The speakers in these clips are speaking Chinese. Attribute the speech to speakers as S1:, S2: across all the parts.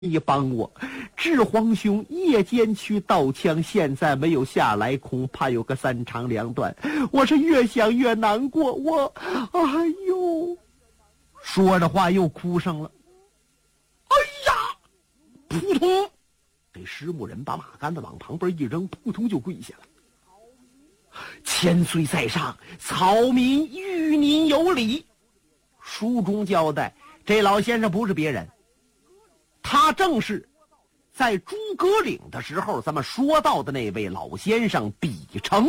S1: 你帮我，智皇兄夜间去盗枪，现在没有下来，恐怕有个三长两短。我是越想越难过，哎呦，说着话又哭上了。哎呀，扑通！这石木人把马杆子往旁边一扔，扑通就跪下了。千岁在上，草民与您有礼。书中交代，这老先生不是别人，他正是在诸葛岭的时候咱们说到的那位老先生比成。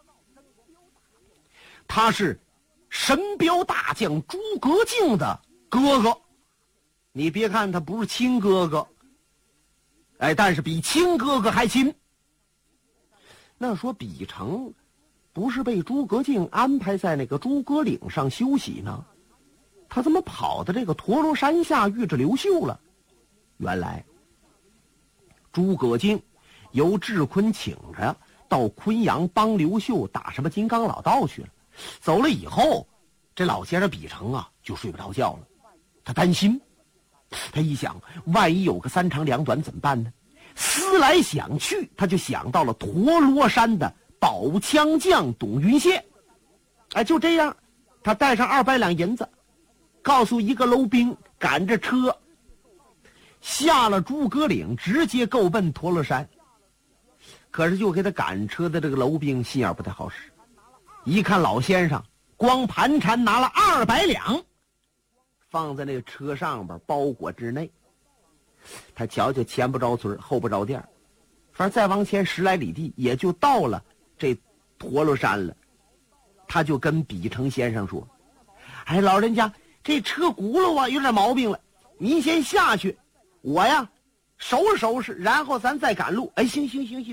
S1: 他是神彪大将诸葛敬的哥哥，你别看他不是亲哥哥，但是比亲哥哥还亲。那说比成不是被诸葛敬安排在那个诸葛岭上休息呢，他怎么跑到这个陀螺山下遇着刘秀了？原来诸葛敬由智坤请着到昆阳帮刘秀打什么金刚老道去了，走了以后，这老先生比成啊就睡不着觉了，他担心，他一想万一有个三长两短怎么办呢？思来想去，他就想到了陀螺山的宝枪匠董云谢。就这样，他带上200两银子，告诉一个楼兵赶着车下了诸葛岭，直接够奔陀螺山。可是就给他赶车的这个楼兵心眼不太好使，一看老先生光盘缠拿了200两放在那个车上边包裹之内，他瞧瞧前不着村后不着店，反正再往前10来里地也就到了这陀螺山了。他就跟比成先生说，老人家，这车轱辘有点毛病了，您先下去，我呀收拾收拾，然后咱再赶路。行。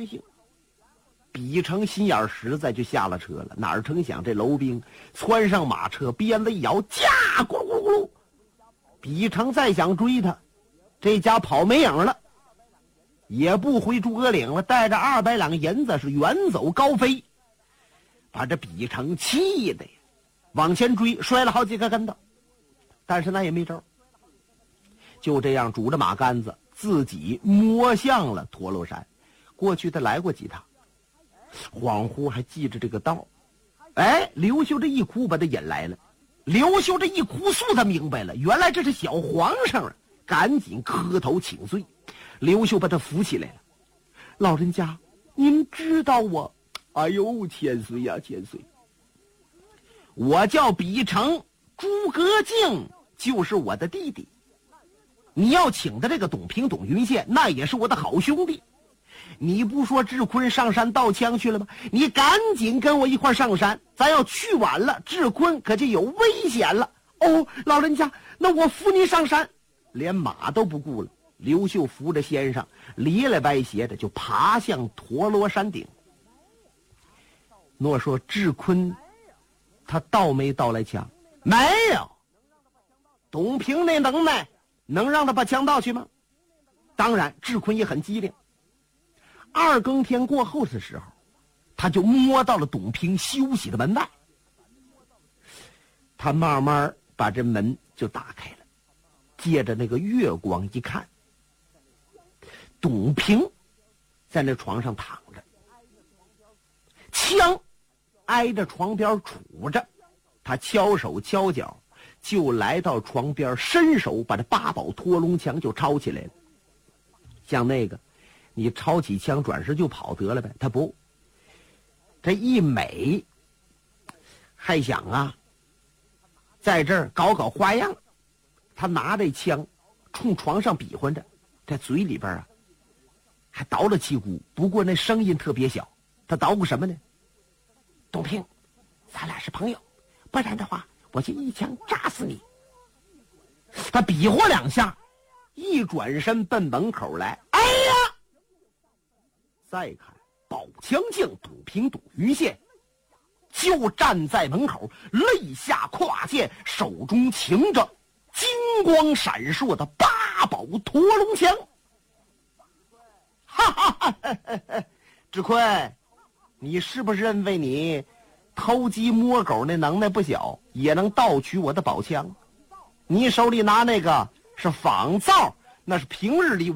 S1: 比成心眼实在，就下了车了。哪成想这楼兵窜上马车，鞭子一摇，驾，咕噜咕噜咕噜。比成再想追他，这家跑没影了，也不回诸葛岭了，带着200两银子是远走高飞，把这比成气的呀，往前追，摔了好几个跟头，但是那也没招，就这样拄着马杆子自己摸向了陀螺山。过去他来过几趟，恍惚还记着这个道。刘秀这一哭把他引来了，刘秀这一哭诉他明白了，原来这是小皇上啊，赶紧磕头请罪。刘秀把他扶起来了，老人家您知道我？千岁呀，千岁，我叫比成，诸葛敬就是我的弟弟，你要请的这个董平董云谢那也是我的好兄弟。你不说智坤上山盗枪去了吗？你赶紧跟我一块上山，咱要去晚了，智坤可就有危险了。老人家，那我扶您上山。连马都不顾了，刘秀扶着先生咧咧歪斜的就爬向陀螺山顶。诺说智坤他盗没盗来枪？没有。董平那能耐能让他把枪盗去吗？当然，智坤也很机灵。2更天过后的时候，他就摸到了董平休息的门外，他慢慢把这门就打开了，借着那个月光一看，董平在那床上躺着，枪挨着床边杵着，他敲手敲脚就来到床边，伸手把这8宝脱龙枪就抄起来了。像那个你抄起枪转身就跑得了呗，他不，这一美还想在这儿搞花样。他拿这枪冲床上比划着，在嘴里边还捣了气鼓，不过那声音特别小。他捣鼓什么呢？董平，咱俩是朋友，不然的话我就一枪扎死你。他比划2下，一转身奔门口来。再看宝枪匠董平董云谢就站在门口，肋下挎剑，手中擎着金光闪烁的8宝陀龙枪。智坤，你是不是认为你偷鸡摸狗那能耐不小，也能盗取我的宝枪？你手里拿那个是仿造， 那是平日里